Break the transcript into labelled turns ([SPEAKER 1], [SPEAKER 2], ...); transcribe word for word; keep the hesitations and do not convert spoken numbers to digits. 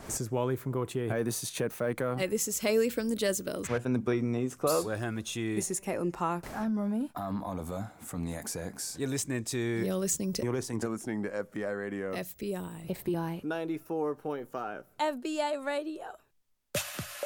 [SPEAKER 1] This is Wally from Gautier.
[SPEAKER 2] Hey, this is Chet Faker.
[SPEAKER 3] Hey, this is Hayley from the Jezebels.
[SPEAKER 2] We're from the Bleeding Knees Club.
[SPEAKER 4] We're Hermit You.
[SPEAKER 5] This is Caitlin Park.
[SPEAKER 6] I'm Romy.
[SPEAKER 7] I'm Oliver from the X X.
[SPEAKER 4] You're listening to...
[SPEAKER 3] You're listening to...
[SPEAKER 8] You're listening to listening to F B I Radio.
[SPEAKER 3] F B I.
[SPEAKER 5] F B I.
[SPEAKER 9] ninety-four point five.
[SPEAKER 10] F B I Radio.